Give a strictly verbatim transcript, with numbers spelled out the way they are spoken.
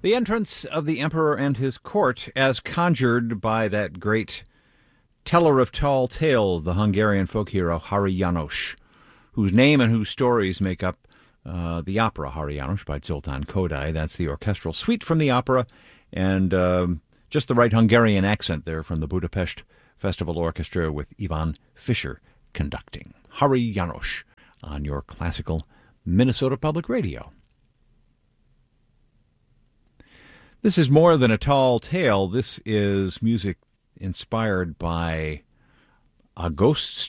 The entrance of the emperor and his court, as conjured by that great teller of tall tales, the Hungarian folk hero Hari János, whose name and whose stories make up uh, the opera Hari János by Zoltán Kodály. That's the orchestral suite from the opera, and um, just the right Hungarian accent there from the Budapest Festival Orchestra with Ivan Fischer conducting. Hari János on your classical Minnesota Public Radio. This is more than a tall tale. This is music inspired by a ghost